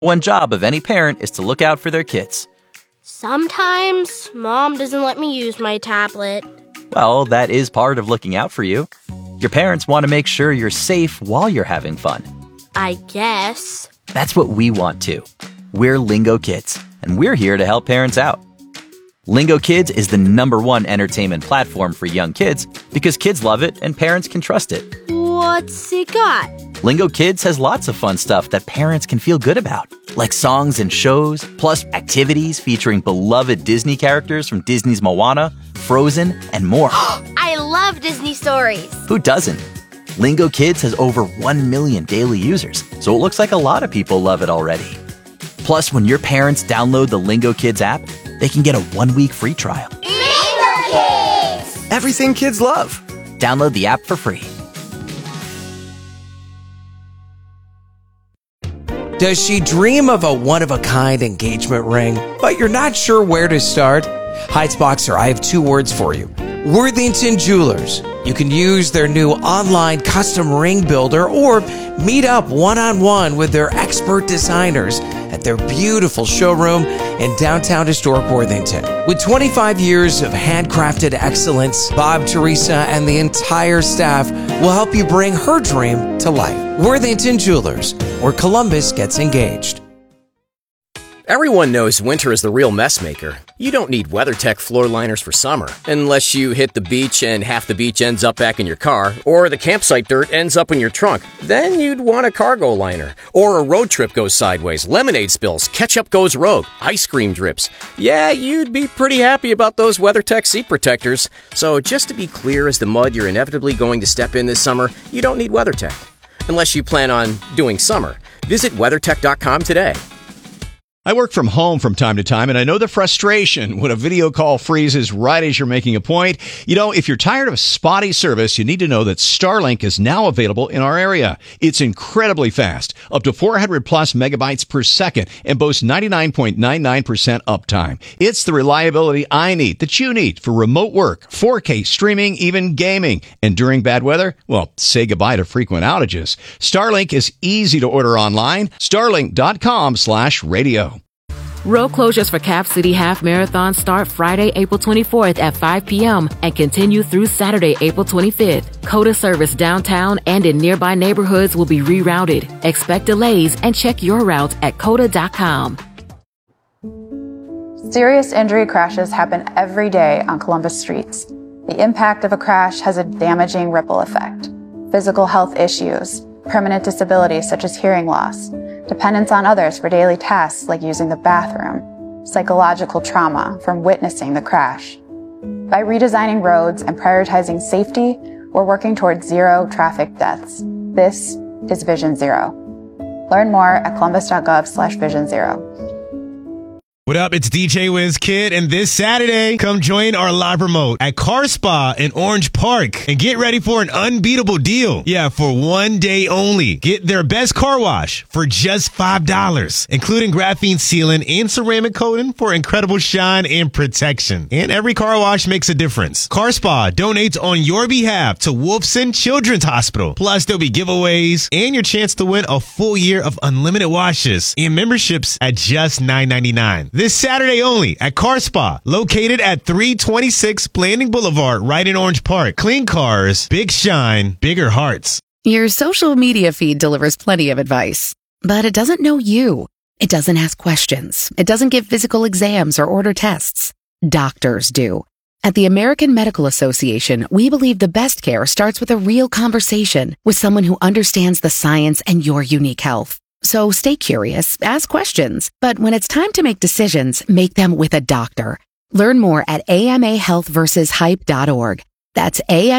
One job of any parent is to look out for their kids. Sometimes Mom doesn't let me use my tablet. Well, that is part of looking out for you. Your parents want to make sure you're safe while you're having fun. I guess. That's what we want too. We're Lingo Kids, and we're here to help parents out. Lingo Kids is the #1 entertainment platform for young kids because kids love it and parents can trust it. What's it got? Lingo Kids has lots of fun stuff that parents can feel good about, like songs and shows, plus activities featuring beloved Disney characters from Disney's Moana, Frozen, and more. I love Disney stories. Who doesn't? Lingo Kids has over 1 million daily users, so it looks like a lot of people love it already. Plus, when your parents download the Lingo Kids app, they can get a 1-week free trial. Lingo Kids! Everything kids love. Download the app for free. Does she dream of a one-of-a-kind engagement ring, but you're not sure where to start? Heitzboxer, I have 2 words for you. Worthington Jewelers. You can use their new online custom ring builder or meet up one-on-one with their expert designers at their beautiful showroom in downtown historic Worthington. With 25 years of handcrafted excellence, Bob, Teresa, and the entire staff will help you bring her dream to life. Worthington Jewelers, where Columbus gets engaged. Everyone knows winter is the real mess maker. You don't need WeatherTech floor liners for summer, unless you hit the beach and half the beach ends up back in your car, or the campsite dirt ends up in your trunk. Then you'd want a cargo liner. Or a road trip goes sideways, lemonade spills, ketchup goes rogue, ice cream drips. Yeah, you'd be pretty happy about those WeatherTech seat protectors. So just to be clear as the mud you're inevitably going to step in this summer, you don't need WeatherTech. Unless you plan on doing summer. Visit WeatherTech.com today. I work from home from time to time, and I know the frustration when a video call freezes right as you're making a point. You know, if you're tired of spotty service, you need to know that Starlink is now available in our area. It's incredibly fast, up to 400 plus megabytes per second, and boasts 99.99% uptime. It's the reliability I need, that you need, for remote work, 4K streaming, even gaming. And during bad weather, well, say goodbye to frequent outages. Starlink is easy to order online. Starlink.com/radio. Road closures for Cap City Half Marathon start Friday, April 24th at 5 p.m. and continue through Saturday, April 25th. COTA service downtown and in nearby neighborhoods will be rerouted. Expect delays and check your route at COTA.com. Serious injury crashes happen every day on Columbus streets. The impact of a crash has a damaging ripple effect. Physical health issues, permanent disabilities such as hearing loss, dependence on others for daily tasks like using the bathroom, psychological trauma from witnessing the crash. By redesigning roads and prioritizing safety, we're working towards 0 traffic deaths. This is Vision Zero. Learn more at columbus.gov/Vision Zero. What up? It's DJ Wiz Kid, and this Saturday, come join our live promote at Car Spa in Orange Park and get ready for an unbeatable deal. Yeah, for one day only. Get their best car wash for just $5, including graphene sealant and ceramic coating for incredible shine and protection. And every car wash makes a difference. Car Spa donates on your behalf to Wolfson Children's Hospital. Plus, there'll be giveaways and your chance to win a full year of unlimited washes and memberships at just $9.99. This Saturday only at Car Spa, located at 326 Blanding Boulevard, right in Orange Park. Clean cars, big shine, bigger hearts. Your social media feed delivers plenty of advice, but it doesn't know you. It doesn't ask questions. It doesn't give physical exams or order tests. Doctors do. At the American Medical Association, we believe the best care starts with a real conversation with someone who understands the science and your unique health. So stay curious, ask questions, but when it's time to make decisions, make them with a doctor. Learn more at amahealthversushype.org. That's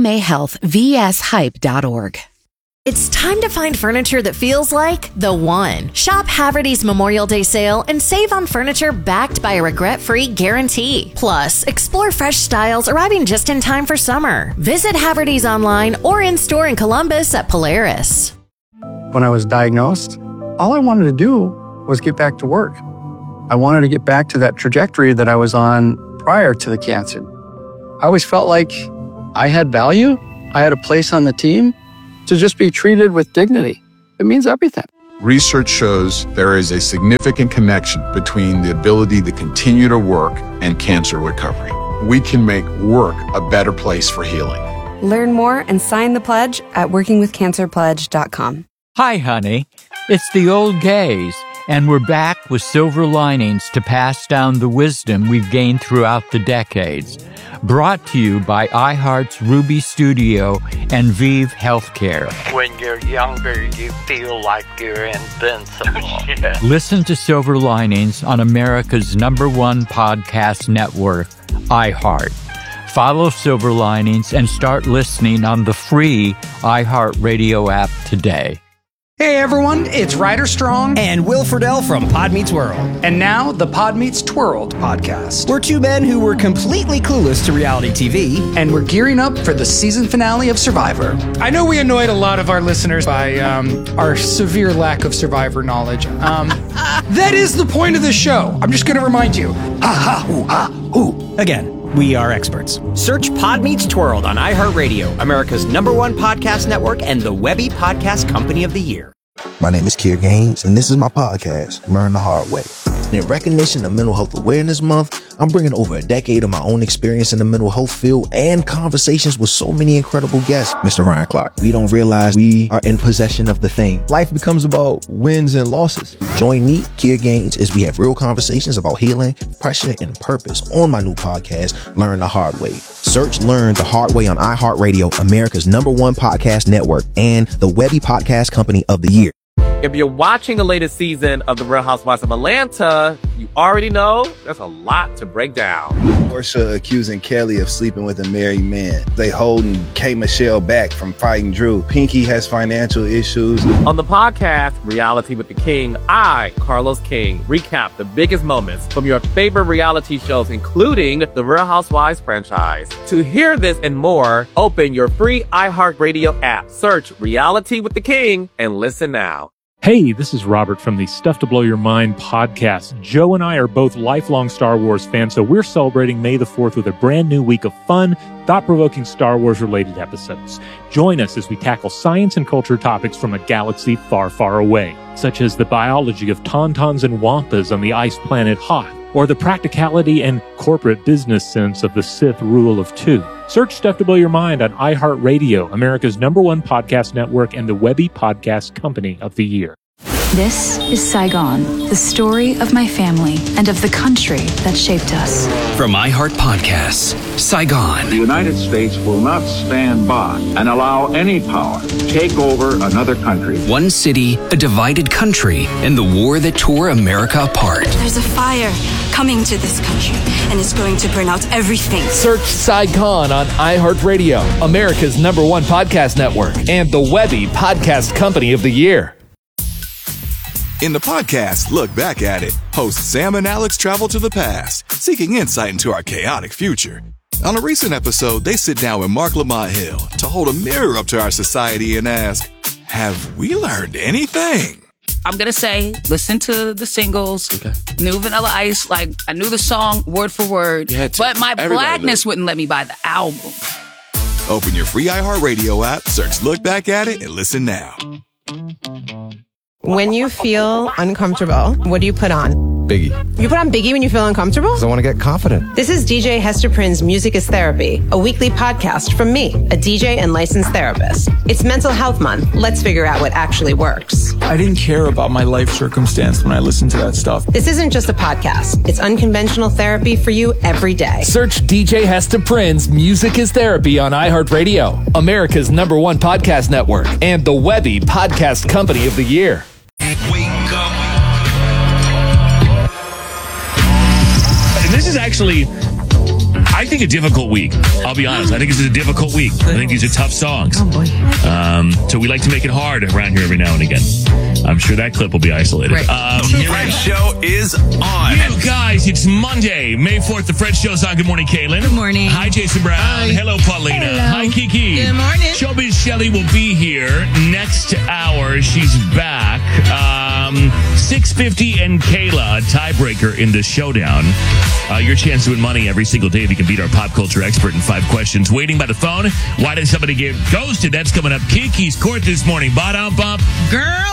amahealthvshype.org. It's time to find furniture that feels like the one. Shop Haverty's Memorial Day sale and save on furniture backed by a regret-free guarantee. Plus, explore fresh styles arriving just in time for summer. Visit Haverty's online or in-store in Columbus at Polaris. When I was diagnosed, all I wanted to do was get back to work. I wanted to get back to that trajectory that I was on prior to the cancer. I always felt like I had value. I had a place on the team. To just be treated with dignity, it means everything. research shows there is a significant connection between the ability to continue to work and cancer recovery. We can make work a better place for healing. Learn more and sign the pledge at workingwithcancerpledge.com. Hi, honey. It's the old gays, and we're back with silver linings to pass down the wisdom we've gained throughout the decades. Brought to you by iHeart's Ruby Studio and Vive Healthcare. When you're younger, you feel like you're invincible. Listen to Silver Linings on America's #1 podcast network, iHeart. Follow Silver Linings and start listening on the free iHeartRadio app today. Hey everyone, it's Ryder Strong and Will Friedle from Pod Meets World. And now the Pod Meets Twirled podcast. We're two men who were completely clueless to reality TV. And we're gearing up for the season finale of Survivor. I know we annoyed a lot of our listeners by our severe lack of Survivor knowledge. That is the point of the show. I'm just going to remind you. Again. We are experts. Search Pod Meets Twirled on iHeartRadio, America's #1 podcast network and the Webby Podcast Company of the Year. My name is Kier Gaines, and this is my podcast, Learn the Hard Way. In recognition of Mental Health Awareness Month, I'm bringing over a decade of my own experience in the mental health field and conversations with so many incredible guests. Mr. Ryan Clark, we don't realize we are in possession of the thing. Life becomes about wins and losses. Join me, Kier Gaines, as we have real conversations about healing, pressure, and purpose on my new podcast, Learn the Hard Way. Search Learn the Hard Way on iHeartRadio, America's #1 podcast network, and the Webby Podcast Company of the Year. If you're watching the latest season of The Real Housewives of Atlanta, you already know there's a lot to break down. Porsha accusing Kelly of sleeping with a married man. They holding K. Michelle back from fighting Drew. Pinky has financial issues. On the podcast, Reality with the King, I, Carlos King, recap the biggest moments from your favorite reality shows, including the Real Housewives franchise. To hear this and more, open your free iHeartRadio app, search Reality with the King, and listen now. Hey, this is Robert from the Stuff to Blow Your Mind podcast. Joe and I are both lifelong Star Wars fans, so we're celebrating May the 4th with a brand new week of fun, thought-provoking Star Wars-related episodes. Join us as we tackle science and culture topics from a galaxy far, far away, such as the biology of tauntauns and wampas on the ice planet Hoth, or the practicality and corporate business sense of the Sith Rule of Two. Search Stuff to Blow Your Mind on iHeartRadio, America's #1 podcast network and the Webby Podcast Company of the Year. This is Saigon, the story of my family and of the country that shaped us. From iHeart Podcasts, Saigon. The United States will not stand by and allow any power to take over another country. One city, a divided country, and the war that tore America apart. There's a fire coming to this country, and it's going to burn out everything. Search Saigon on iHeartRadio, America's #1 podcast network, and the Webby Podcast Company of the Year. In the podcast, Look Back at It, hosts Sam and Alex travel to the past, seeking insight into our chaotic future. On a recent episode, they sit down with Mark Lamont Hill to hold a mirror up to our society and ask, have we learned anything? I'm going to say, listen to the singles, New Vanilla Ice, like, I knew the song word for word, but my blackness wouldn't let me buy the album. Open your free iHeartRadio app, search Look Back at It, and listen now. When you feel uncomfortable, what do you put on? Biggie. You put on Biggie when you feel uncomfortable? Because I want to get confident. This is DJ Hester Prynne's Music is Therapy, a weekly podcast from me, a DJ and licensed therapist. It's Mental Health Month. Let's figure out what actually works. I didn't care about my life circumstance when I listened to that stuff. This isn't just a podcast. It's unconventional therapy for you every day. Search DJ Hester Prynne's Music is Therapy on iHeartRadio, America's #1 podcast network, and the Webby Podcast Company of the Year. This is actually, I think, a difficult week. I'll be honest. I think this is a difficult week. I think these are tough songs. Oh, boy. So we like to make it hard around here every now and again. I'm sure that clip will be isolated. Right. The Fred Show is on. You guys, it's Monday, May 4th. The Fred Show's on. Good morning, Caitlin. Good morning. Hi, Jason Brown. Hi. Hello, Paulina. Hello. Hi, Kiki. Good morning. Showbiz Shelley will be here next hour. She's back. 6:50 and Kayla, a tiebreaker in the showdown. Your chance to win money every single day if you can beat our pop culture expert in 5 questions. Waiting by the phone. Why did somebody get ghosted? That's coming up. Kiki's court this morning. Bottom bump. Girl,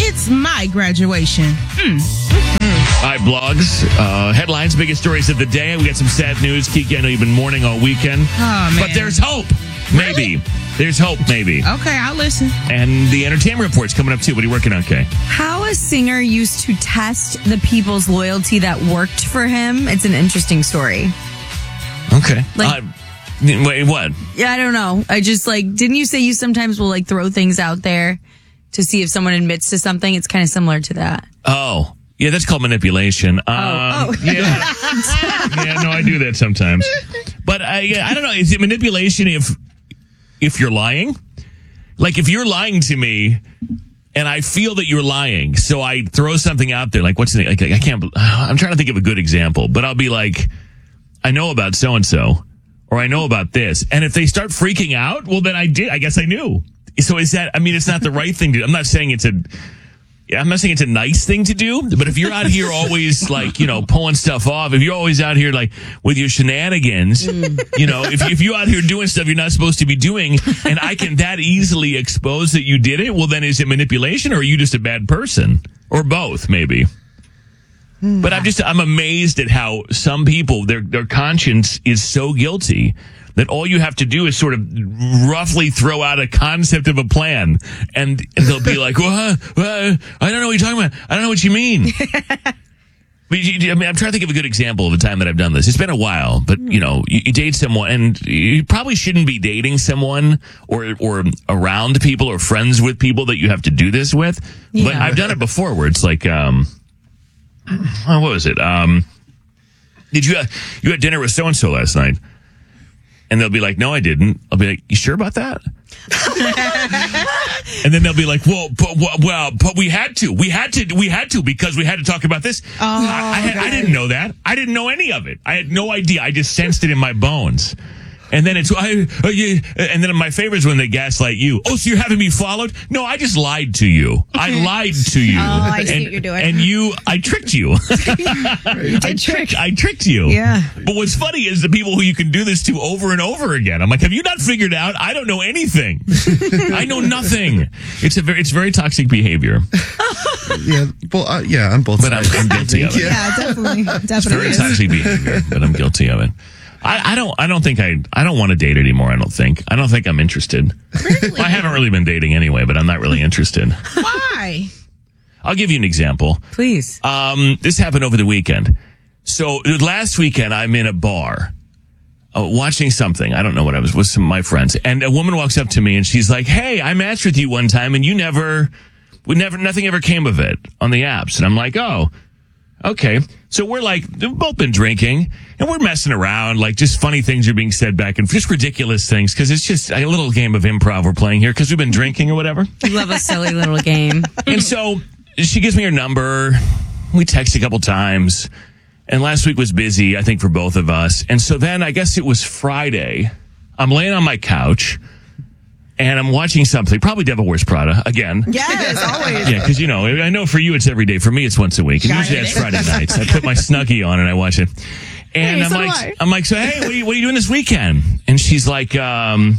It's my graduation. All right, blogs, headlines, biggest stories of the day. We got some sad news. Kiki, I know you've been mourning all weekend. Oh, man. But there's hope. Maybe. Really? There's hope, maybe. Okay, I'll listen. And the entertainment report's coming up, too. What are you working on, Kay? How a singer used to test the people's loyalty that worked for him. It's an interesting story. Okay. Like, wait, what? Yeah, I don't know. I just didn't you say you sometimes will throw things out there to see if someone admits to something? It's kind of similar to that. Oh, yeah, that's called manipulation. Yeah. Yeah, no, I do that sometimes. But I don't know. Is it manipulation if you're lying? Like if you're lying to me and I feel that you're lying, so I throw something out there, what's the, I can't, I'm trying to think of a good example, but I'll be like, I know about so-and-so, or I know about this. And if they start freaking out, well, then I guess I knew. So is that, it's not the right thing to do. I'm not saying it's a nice thing to do, but if you're out here always pulling stuff off, if you're always out here with your shenanigans, if you're out here doing stuff you're not supposed to be doing, and I can that easily expose that you did it, well then is it manipulation or are you just a bad person? Or both, maybe. But I'm amazed at how some people, their conscience is so guilty that all you have to do is sort of roughly throw out a concept of a plan, and they'll be like, well, I don't know what you're talking about. I don't know what you mean. I'm trying to think of a good example of the time that I've done this. It's been a while, but, you date someone, and you probably shouldn't be dating someone or around people or friends with people that you have to do this with. Yeah. But I've done it before where it's like, what was it? You had dinner with so-and-so last night? And they'll be like, no, I didn't. I'll be like, you sure about that? And then they'll be like, but we had to because we had to talk about this. I didn't know that. I didn't know any of it. I had no idea. I just sensed it in my bones. And then and then my favorite is when they gaslight you. Oh, so you're having me followed? No, I just lied to you. I lied to you. Oh, I see what you're doing. And I tricked you. I tricked you. Yeah. But what's funny is the people who you can do this to over and over again. I'm like, have you not figured out? I don't know anything. I know nothing. It's very toxic behavior. Yeah. Well, I'm both. But I'm guilty of it. Yeah, definitely. It's very toxic behavior, but I'm guilty of it. I don't want to date anymore. I don't think I'm interested. Really? I haven't really been dating anyway, but I'm not really interested. Why? I'll give you an example. Please. This happened over the weekend. So last weekend, I'm in a bar watching something. I don't know what I was with some of my friends, and a woman walks up to me and she's like, "Hey, I matched with you one time, and nothing ever came of it on the apps." And I'm like, "Oh, okay." So we've both been drinking and we're messing around, just funny things are being said back and just ridiculous things. Cause it's just a little game of improv we're playing here. Cause we've been drinking or whatever. You love a silly little game. And so she gives me her number. We text a couple times, and last week was busy, I think, for both of us. And so then I guess it was Friday. I'm laying on my couch and I'm watching something, probably Devil Wears Prada again. Yes, always. Yeah, because, I know for you it's every day. For me, it's once a week. And usually it's Friday nights. I put my Snuggie on and I watch it. And I'm like, so, hey, what are you doing this weekend? And she's like, I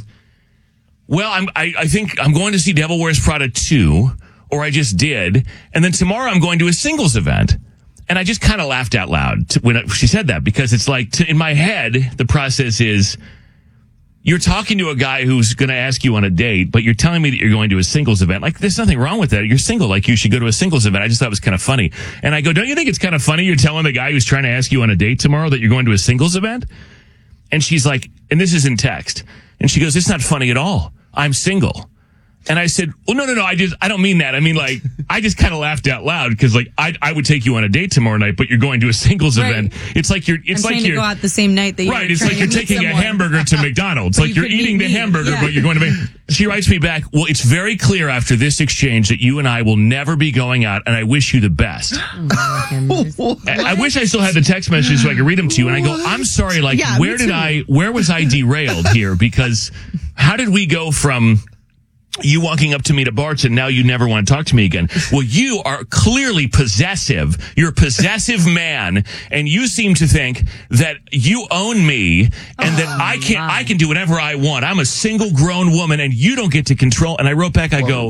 think I'm going to see Devil Wears Prada 2, or I just did. And then tomorrow I'm going to a singles event. And I just kind of laughed out loud when she said that, because it's in my head, the process is, you're talking to a guy who's going to ask you on a date, but you're telling me that you're going to a singles event. There's nothing wrong with that. You're single. You should go to a singles event. I just thought it was kind of funny. And I go, don't you think it's kind of funny you're telling the guy who's trying to ask you on a date tomorrow that you're going to a singles event? And she's like, and this is in text. And she goes, it's not funny at all. I'm single. And I said, well, no, I don't mean that. I mean, I just kind of laughed out loud because, I would take you on a date tomorrow night, but you're going to a singles event. It's like you're to go out the same night that you're right. It's like you're taking a hamburger to McDonald's. Like you're eating the hamburger, but you're going to She writes me back, well, it's very clear after this exchange that you and I will never be going out, and I wish you the best. I wish I still had the text messages so I could read them to you. And I go, I'm sorry, where was I derailed here? Because how did we go from you walking up to me at a bar to now you never want to talk to me again? Well, you are clearly possessive. You're a possessive man, and you seem to think that you own me and that I can do whatever I want. I'm a single grown woman and you don't get to control. And I wrote back, I go,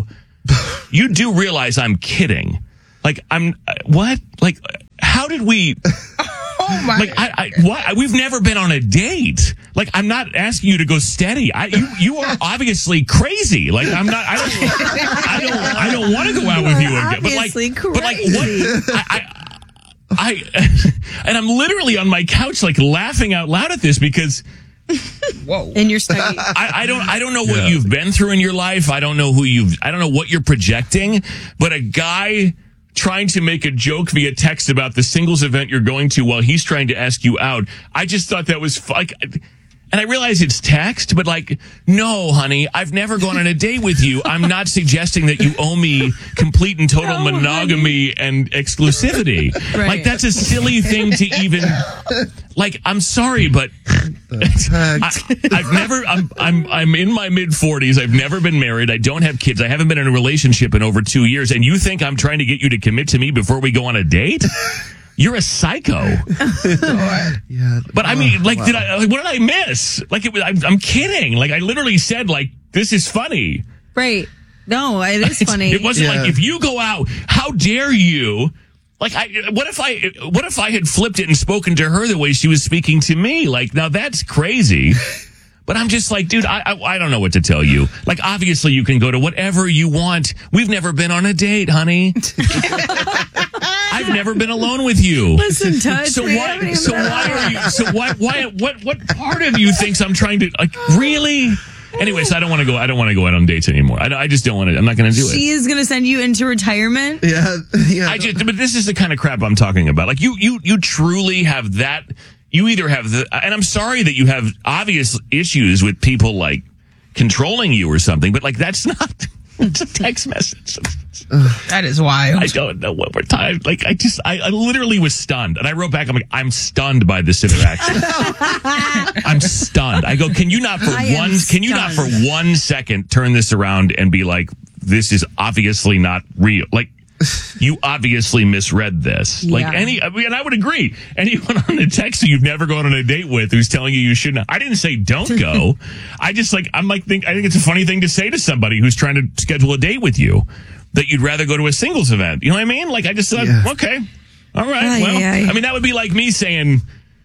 you do realize I'm kidding. Like, what? Like, how did we... Oh my! Like, what? We've never been on a date. Like, I'm not asking you to go steady. You are obviously crazy. Like, I'm not. I don't want to go out with you again. Obviously But like what? And I'm literally on my couch, like laughing out loud at this because. Whoa! And you're studying. I don't know what you've been through in your life. I don't know I don't know what you're projecting. But a guy trying to make a joke via text about the singles event you're going to while he's trying to ask you out. I just thought that was like, and I realize it's text, but like, no, honey, I've never gone on a date with you. I'm not suggesting that you owe me complete and total monogamy and exclusivity. Right. Like, that's a silly thing to even, like, I'm sorry, but I've never, I'm in my mid 40s. I've never been married. I don't have kids. I haven't been in a relationship in over 2 years. And you think I'm trying to get you to commit to me before we go on a date? You're a psycho. Yeah. But I mean, like, what did I miss? Like, I'm kidding. Like, I literally said, like, this is funny. Right. No, it is funny. It wasn't like, if you go out, how dare you? Like, what if I had flipped it and spoken to her the way she was speaking to me? Like, now that's crazy. But I'm just like, dude, I don't know what to tell you. Like, obviously you can go to whatever you want. We've never been on a date, honey. I've never been alone with you. Listen, Touch. So what part of you thinks I'm trying to, like, really? Anyways, I don't want to go out on dates anymore. I just don't want to. I'm not going to do it. She is going to send you into retirement. Yeah. But this is the kind of crap I'm talking about. Like, you truly have that. You either have and I'm sorry that you have obvious issues with people like controlling you or something, but like, that's not. It's a text message. That is wild. I don't know what we're talking. Like, I literally was stunned, and I wrote back. I'm like, I'm stunned by this interaction. I'm stunned. I go, can you not for 1 second turn this around and be like, this is obviously not real? Like, you obviously misread this. Yeah. Like, and I would agree. Anyone on the text who you've never gone on a date with who's telling you shouldn't. I didn't say don't go. I just I think it's a funny thing to say to somebody who's trying to schedule a date with you, that you'd rather go to a singles event. You know what I mean? Like, I just thought, okay, all right. I mean, that would be like me saying,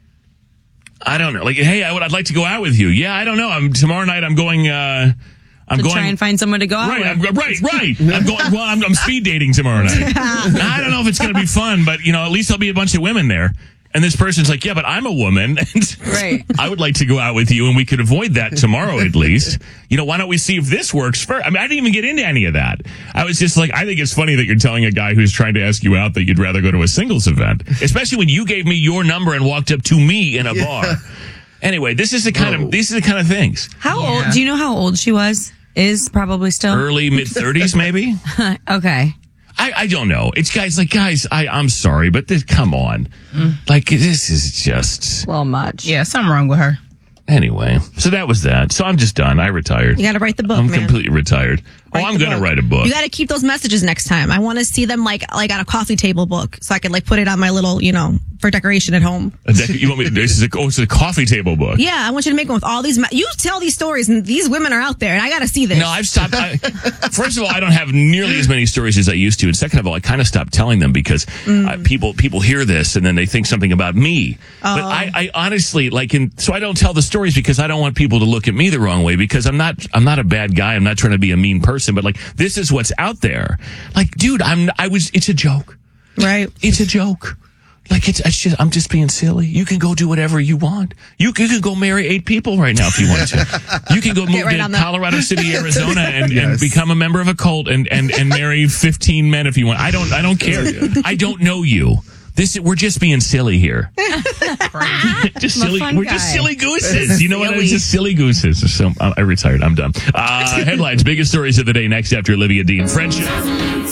I don't know, like, hey, I'd like to go out with you. Yeah, I don't know. Tomorrow night I'm going. I'm going try and find someone to go out with. Right. I'm going. Well, I'm speed dating tomorrow night. I don't know if it's going to be fun, but at least there'll be a bunch of women there. And this person's like, yeah, but I'm a woman, and right. I would like to go out with you, and we could avoid that tomorrow at least. Why don't we see if this works first? I mean, I didn't even get into any of that. I was just like, I think it's funny that you're telling a guy who's trying to ask you out that you'd rather go to a singles event, especially when you gave me your number and walked up to me in a bar. Anyway, these are the kind of things. How old? Do you know how old she was? Is probably still early mid-30s, maybe. Okay. I don't know. It's guys. I'm sorry, but come on. Like, this is just a little much. Yeah, something wrong with her. Anyway, so that was that. So I'm just done. I retired. You got to write the book. I'm completely retired. I'm going to write a book. You got to keep those messages next time. I want to see them like on a coffee table book, so I could put it on my little, for decoration at home. You want me? This is a coffee table book. Yeah, I want you to make one with all these. You tell these stories, and these women are out there, and I got to see this. No, I've stopped. First of all, I don't have nearly as many stories as I used to, and second of all, I kind of stopped telling them because people hear this and then they think something about me. But I honestly so I don't tell the stories because I don't want people to look at me the wrong way, because I'm not a bad guy. I'm not trying to be a mean person, but this is what's out there. Like, dude, it's a joke. Right. It's a joke. Like, I'm just being silly. You can go do whatever you want. You can go marry 8 people right now if you want to. You can go move to Colorado City, Arizona, and become a member of a cult and marry 15 men if you want. I don't care. I don't know you. We're just being silly here. Just silly. We're just silly gooses. You know what? It's just silly gooses. So I retired. I'm done. Headlines, biggest stories of the day next after Olivia Dean. Friendship.